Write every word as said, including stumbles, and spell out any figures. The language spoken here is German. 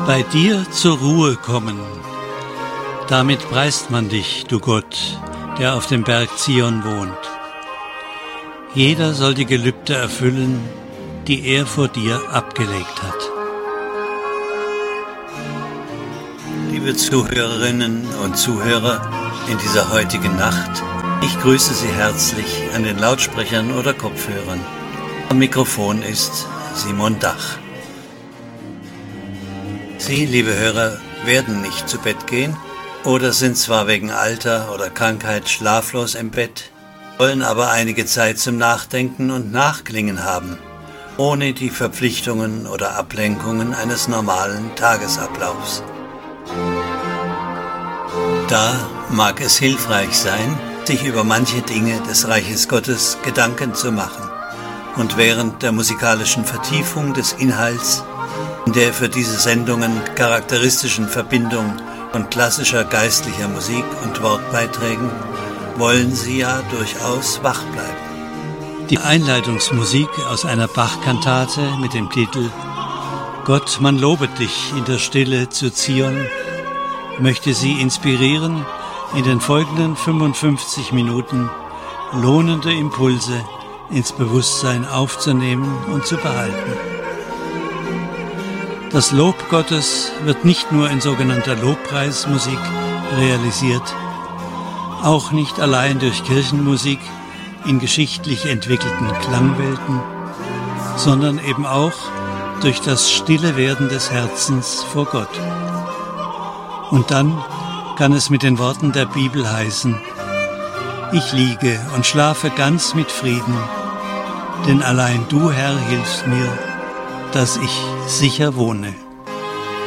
Bei dir zur Ruhe kommen. Damit preist man dich, du Gott, der auf dem Berg Zion wohnt. Jeder soll die Gelübde erfüllen, die er vor dir abgelegt hat. Liebe Zuhörerinnen und Zuhörer in dieser heutigen Nacht, ich grüße Sie herzlich an den Lautsprechern oder Kopfhörern. Am Mikrofon ist Simon Dach. Sie, liebe Hörer, werden nicht zu Bett gehen oder sind zwar wegen Alter oder Krankheit schlaflos im Bett, wollen aber einige Zeit zum Nachdenken und Nachklingen haben, ohne die Verpflichtungen oder Ablenkungen eines normalen Tagesablaufs. Da mag es hilfreich sein, sich über manche Dinge des Reiches Gottes Gedanken zu machen und während der musikalischen Vertiefung des Inhalts, in der für diese Sendungen charakteristischen Verbindung von klassischer geistlicher Musik und Wortbeiträgen, wollen Sie ja durchaus wach bleiben. Die Einleitungsmusik aus einer Bach-Kantate mit dem Titel »Gott, man lobet dich in der Stille zu Zion« möchte Sie inspirieren, in den folgenden fünfundfünfzig Minuten lohnende Impulse ins Bewusstsein aufzunehmen und zu behalten. Das Lob Gottes wird nicht nur in sogenannter Lobpreismusik realisiert, auch nicht allein durch Kirchenmusik in geschichtlich entwickelten Klangwelten, sondern eben auch durch das stille Werden des Herzens vor Gott. Und dann kann es mit den Worten der Bibel heißen: Ich liege und schlafe ganz mit Frieden, denn allein du, Herr, hilfst mir, dass ich sicher wohne.